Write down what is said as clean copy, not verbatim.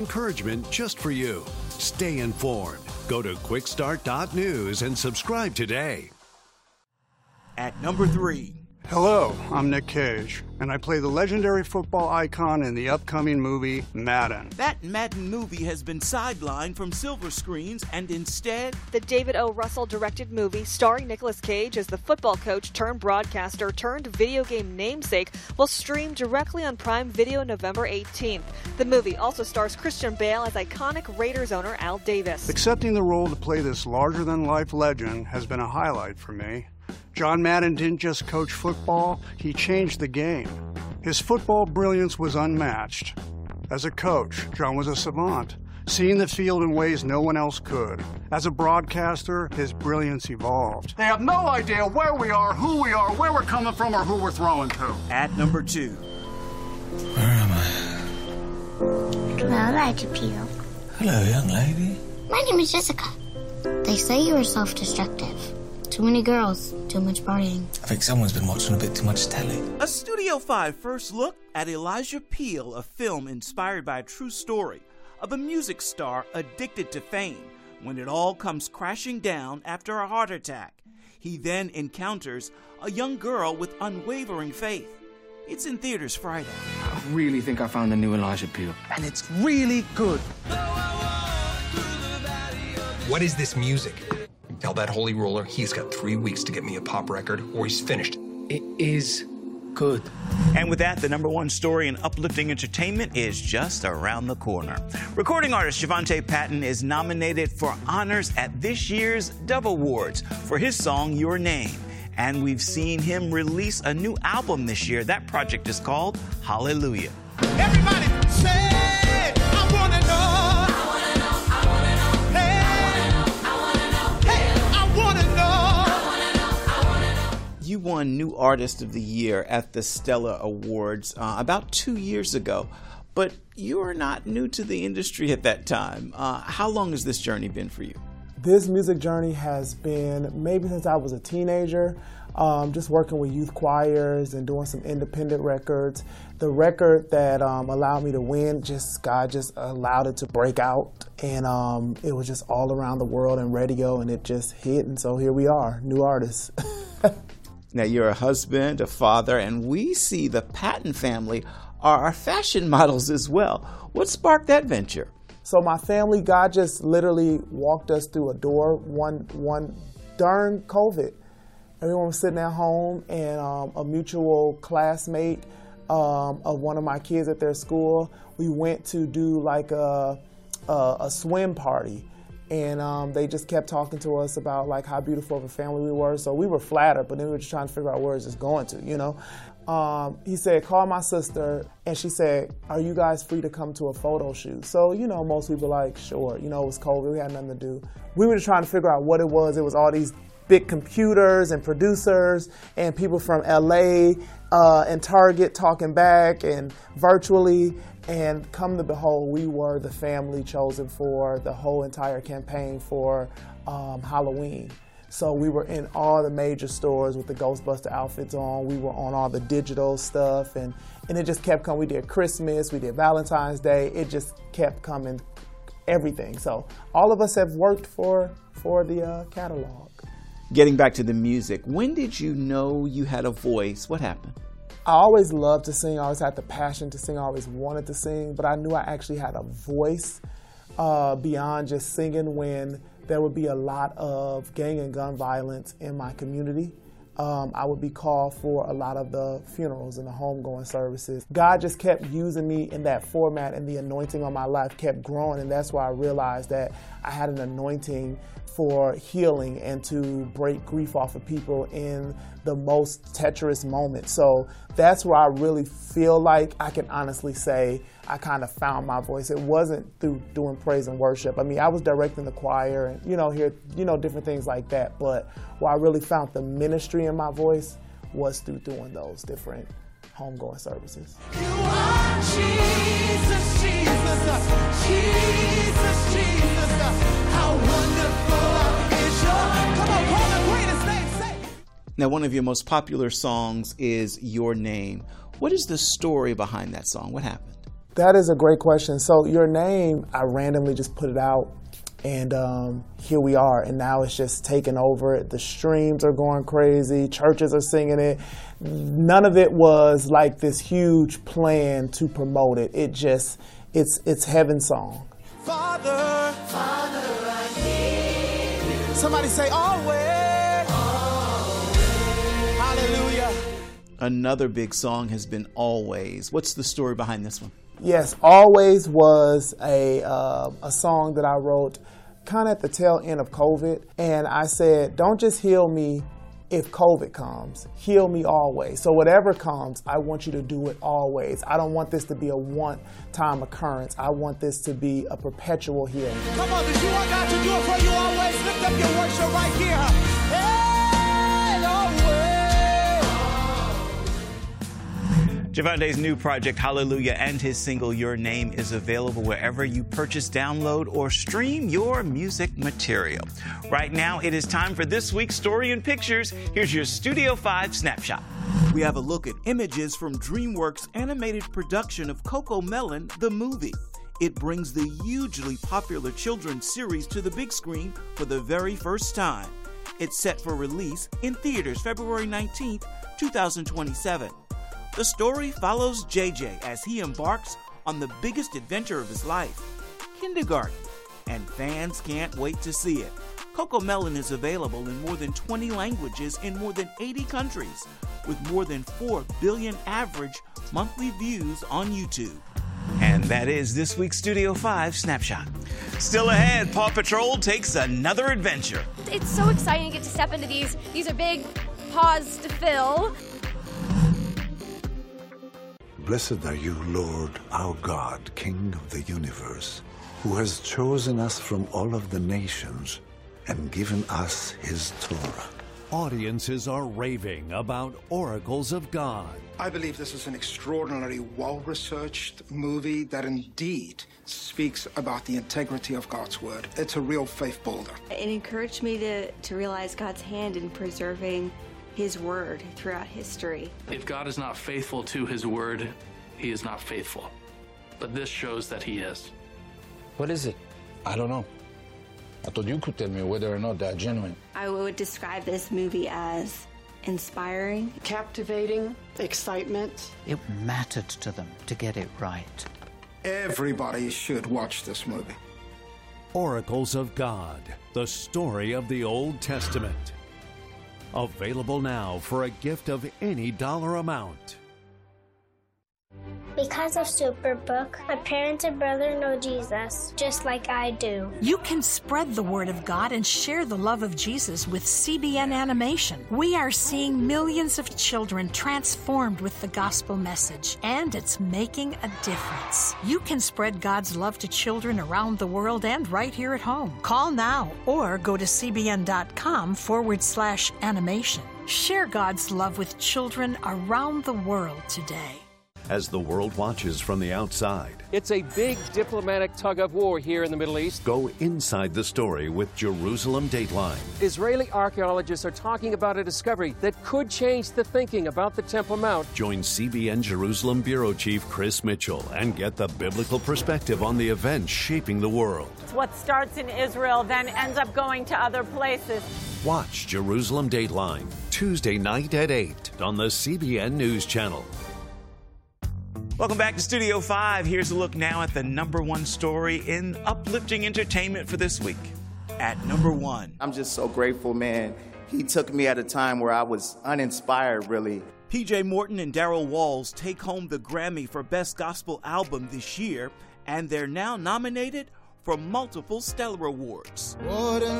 Encouragement just for you. Stay informed. Go to quickstart.news and subscribe today. At number 3. Hello, I'm Nick Cage, and I play the legendary football icon in the upcoming movie Madden. That Madden movie has been sidelined from silver screens, and instead, the David O. Russell directed movie starring Nicolas Cage as the football coach turned broadcaster turned video game namesake will stream directly on Prime Video November 18th. The movie also stars Christian Bale as iconic Raiders owner Al Davis. Accepting the role to play this larger-than-life legend has been a highlight for me. John Madden didn't just coach football, he changed the game. His football brilliance was unmatched. As a coach, John was a savant, seeing the field in ways no one else could. As a broadcaster, his brilliance evolved. They have no idea where we are, who we are, where we're coming from, or who we're throwing to. At number 2. Where am I? Hello, Elijah Peel. Hello, young lady. My name is Jessica. They say you are self-destructive. Too many girls, too much partying. I think someone's been watching a bit too much telly. A Studio 5 first look at Elijah Peel, a film inspired by a true story of a music star addicted to fame when it all comes crashing down after a heart attack. He then encounters a young girl with unwavering faith. It's in theaters Friday. I really think I found the new Elijah Peel. And it's really good. What is this music? Tell that holy roller he's got 3 weeks to get me a pop record or he's finished. It is good. And with that, the number 1 story in uplifting entertainment is just around the corner. Recording artist Javante Patton is nominated for honors at this year's Dove Awards for his song Your Name. And we've seen him release a new album this year. That project is called Hallelujah. Everybody say, I wanna know. You won New Artist of the Year at the Stella Awards about 2 years ago, but you are not new to the industry at that time. How long has this journey been for you? This music journey has been maybe since I was a teenager, just working with youth choirs and doing some independent records. The record that allowed me to win, God just allowed it to break out, and it was just all around the world and radio, and it just hit, and so here we are, new artists. Now, you're a husband, a father, and we see the Patton family are fashion models as well. What sparked that venture? So my family, God just literally walked us through a door one during COVID. Everyone was sitting at home, and a mutual classmate of one of my kids at their school, we went to do like a swim party. And they just kept talking to us about like how beautiful of a family we were. So we were flattered, but then we were just trying to figure out where it's just going to, you know. He said, call my sister, and she said, are you guys free to come to a photo shoot? So, you know, most people like, sure, you know, it was COVID, we had nothing to do. We were just trying to figure out what it was. It was all these big computers and producers and people from LA and Target talking back and virtually. And come to behold, we were the family chosen for the whole entire campaign for Halloween. So we were in all the major stores with the Ghostbuster outfits on. We were on all the digital stuff, and it just kept coming. We did Christmas, we did Valentine's Day. It just kept coming, everything. So all of us have worked for the catalog. Getting back to the music, when did you know you had a voice? What happened? I always loved to sing. I always had the passion to sing. I always wanted to sing, but I knew I actually had a voice beyond just singing when there would be a lot of gang and gun violence in my community. I would be called for a lot of the funerals and the homegoing services. God just kept using me in that format, and the anointing on my life kept growing, and that's why I realized that I had an anointing for healing and to break grief off of people in the most treacherous moments. So that's where I really feel like I can honestly say I kind of found my voice. It wasn't through doing praise and worship. I mean, I was directing the choir and, different things like that. But where I really found the ministry in my voice was through doing those different homegoing services. You are Jesus, Jesus, Jesus, Jesus. How wonderful is your... Come on, call the greatest name. Say it. Now, one of your most popular songs is Your Name. What is the story behind that song? What happened? That is a great question. So Your Name, I randomly just put it out, and here we are. And now it's just taking over. The streams are going crazy. Churches are singing it. None of it was like this huge plan to promote it. It's heaven's song. Father, Father, I need you. Somebody say always. Always. Hallelujah. Another big song has been Always. What's the story behind this one? Yes, Always was a song that I wrote kind of at the tail end of COVID. And I said, don't just heal me if COVID comes, heal me always. So whatever comes, I want you to do it always. I don't want this to be a one-time occurrence. I want this to be a perpetual healing. Come on, if you want God to do it for you always, lift up your worship right here. Hey, always. Javante's new project, Hallelujah, and his single, Your Name, is available wherever you purchase, download, or stream your music material. Right now, it is time for this week's Story in Pictures. Here's your Studio 5 snapshot. We have a look at images from DreamWorks' animated production of CoComelon, the movie. It brings the hugely popular children's series to the big screen for the very first time. It's set for release in theaters February 19th, 2027. The story follows JJ as he embarks on the biggest adventure of his life, kindergarten, and fans can't wait to see it. CoComelon is available in more than 20 languages in more than 80 countries, with more than 4 billion average monthly views on YouTube. And that is this week's Studio 5 Snapshot. Still ahead, Paw Patrol takes another adventure. It's so exciting to get to step into these. These are big paws to fill. Blessed are you, Lord, our God, King of the universe, who has chosen us from all of the nations and given us his Torah. Audiences are raving about Oracles of God. I believe this is an extraordinarily well-researched movie that indeed speaks about the integrity of God's word. It's a real faith builder. It encouraged me to realize God's hand in preserving his word throughout history. If God is not faithful to his word, he is not faithful. But this shows that he is. What is it? I don't know. I thought you could tell me whether or not they're genuine. I would describe this movie as inspiring, captivating, excitement. It mattered to them to get it right. Everybody should watch this movie. Oracles of God, the story of the Old Testament. Available now for a gift of any dollar amount. Because of Superbook, my parents and brother know Jesus, just like I do. You can spread the word of God and share the love of Jesus with CBN Animation. We are seeing millions of children transformed with the gospel message, and it's making a difference. You can spread God's love to children around the world and right here at home. Call now or go to cbn.com/animation. Share God's love with children around the world today. As the world watches from the outside, it's a big diplomatic tug-of-war here in the Middle East. Go inside the story with Jerusalem Dateline. Israeli archaeologists are talking about a discovery that could change the thinking about the Temple Mount. Join CBN Jerusalem Bureau Chief Chris Mitchell and get the biblical perspective on the events shaping the world. What starts in Israel then ends up going to other places. Watch Jerusalem Dateline, Tuesday night at 8 on the CBN News Channel. Welcome back to Studio 5. Here's a look now at the #1 story in uplifting entertainment for this week. At #1. I'm just so grateful, man. He took me at a time where I was uninspired, really. PJ Morton and Darryl Walls take home the Grammy for Best Gospel Album this year, and they're now nominated for multiple Stellar Awards. What